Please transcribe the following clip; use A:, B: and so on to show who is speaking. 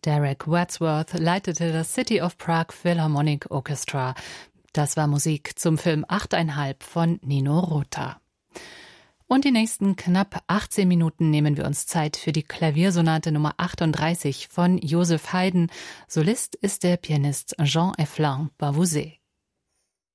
A: Derek Wadsworth leitete das City of Prague Philharmonic Orchestra. Das war Musik zum Film 8,5 von Nino Rota. Und die nächsten knapp 18 Minuten nehmen wir uns Zeit für die Klaviersonate Nummer 38 von Joseph Haydn. Solist ist der Pianist Jean-Efflin Bavouzet.